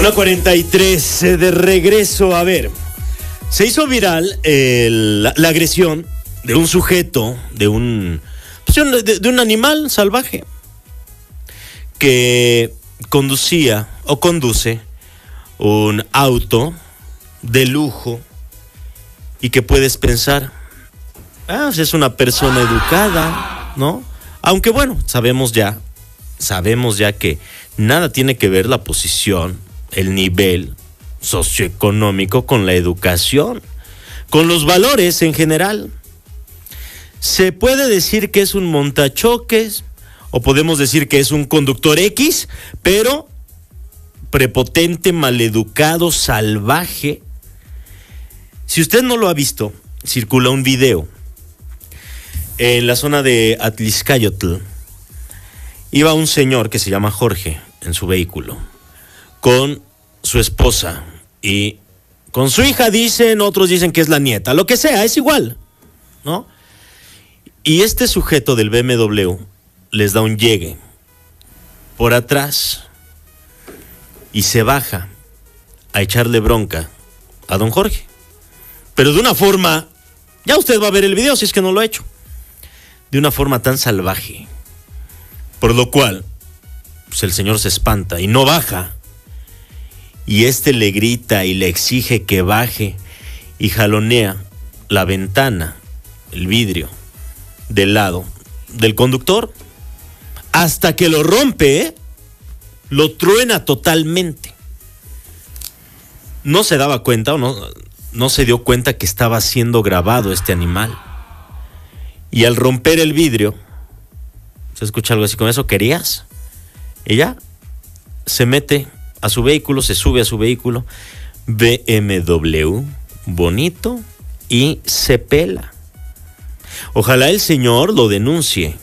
1:43 de regreso. A ver, se hizo viral la agresión de un sujeto, de un animal salvaje que conducía o conduce un auto de lujo y que puedes pensar, es una persona educada, ¿no? Aunque bueno, sabemos ya que nada tiene que ver la posición, el nivel socioeconómico con la educación, con los valores en general. Se puede decir que es un montachoques o podemos decir que es un conductor X, pero prepotente, maleducado, salvaje. Si usted no lo ha visto, circula un video en la zona de Atlixcayotl. Iba un señor que se llama Jorge en su vehículo con su esposa y con su hija, dicen, otros dicen que es la nieta, lo que sea, es igual, ¿no? Y este sujeto del BMW les da un llegue por atrás y se baja a echarle bronca a don Jorge, pero de una forma, ya usted va a ver el video si es que no lo ha hecho, de una forma tan salvaje, por lo cual pues el señor se espanta y no baja, y le grita y le exige que baje y jalonea la ventana, el vidrio del lado del conductor hasta que lo rompe, lo truena totalmente. No se daba cuenta o no se dio cuenta que estaba siendo grabado este animal. Y al romper el vidrio, se escucha algo así como eso, ¿querías? Ella se mete a su vehículo, se sube a su vehículo, BMW, bonito, y se pela. Ojalá el señor lo denuncie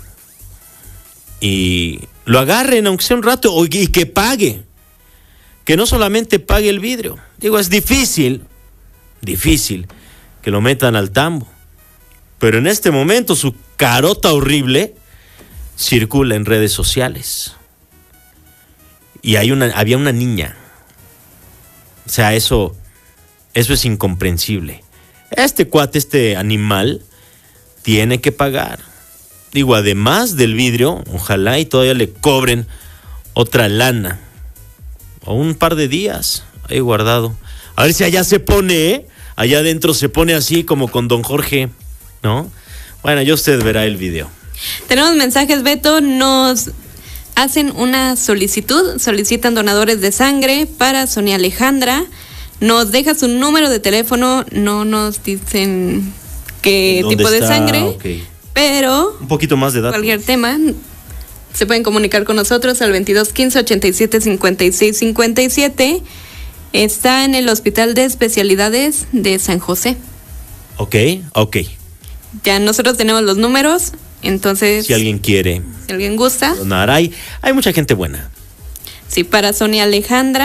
y lo agarren, aunque sea un rato, y que pague. Que no solamente pague el vidrio. Digo, es difícil que lo metan al tambo. Pero en este momento su carota horrible circula en redes sociales. Y había una niña. O sea, eso es incomprensible. Este cuate, este animal, tiene que pagar. Digo, además del vidrio, ojalá y todavía le cobren otra lana. O un par de días ahí guardado. A ver si allá se pone, allá adentro se pone así como con don Jorge, ¿no? Bueno, ya usted verá el video. Tenemos mensajes, Beto, nos hacen una solicitud, solicitan donadores de sangre para Sonia Alejandra, nos deja su número de teléfono, no nos dicen qué tipo de sangre, okay, pero un poquito más de datos. Cualquier tema, se pueden comunicar con nosotros al 22 15 87 56 57. Está en el Hospital de Especialidades de San José. Ok. Ya nosotros tenemos los números, entonces si alguien quiere, si alguien gusta donar, hay mucha gente buena. Sí, para Sonia Alejandra